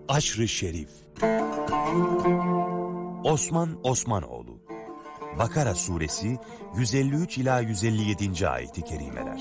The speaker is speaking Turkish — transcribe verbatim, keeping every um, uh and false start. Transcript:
Aşr-ı Şerif. Osman Osmanoğlu. Bakara suresi yüz elli üç ila yüz elli yedinci ayeti kerimeler.